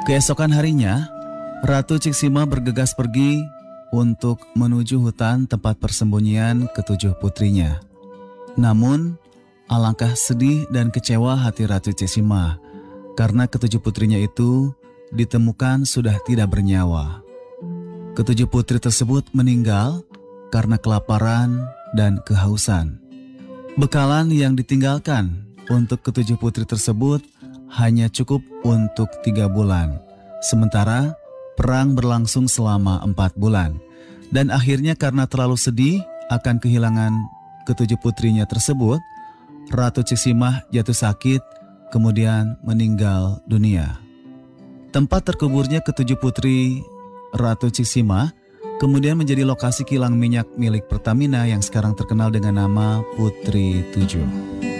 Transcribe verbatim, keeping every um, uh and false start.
Keesokan harinya, Ratu Ciksima bergegas pergi untuk menuju hutan tempat persembunyian ketujuh putrinya. Namun, alangkah sedih dan kecewa hati Ratu Ciksima karena ketujuh putrinya itu ditemukan sudah tidak bernyawa. Ketujuh putri tersebut meninggal karena kelaparan dan kehausan. Bekalan yang ditinggalkan untuk ketujuh putri tersebut hanya cukup untuk tiga bulan. Sementara perang berlangsung selama empat bulan. Dan akhirnya karena terlalu sedih akan kehilangan ketujuh putrinya tersebut, Ratu Ciksima jatuh sakit kemudian meninggal dunia. Tempat terkuburnya ketujuh putri Ratu Ciksima kemudian menjadi lokasi kilang minyak milik Pertamina yang sekarang terkenal dengan nama Putri Tujuh.